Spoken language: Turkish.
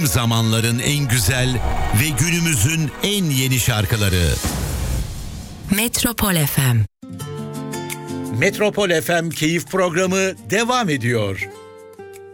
Tüm zamanların en güzel ve günümüzün en yeni şarkıları. Metropol FM. Metropol FM Keyif Programı devam ediyor.